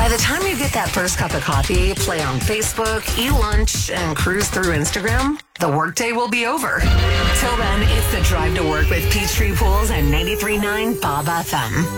By the time you get that first cup of coffee, play on Facebook, eat lunch, and cruise through Instagram, the workday will be over. Till then, it's the drive to work with Peachtree Pools and 93.9 Bob FM.